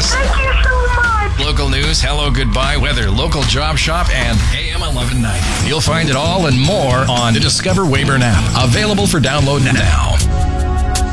Thank you so much. Local news, hello, goodbye, weather, local job shop, and AM 1190. You'll find it all and more on the Discover Weyburn app. Available for download now.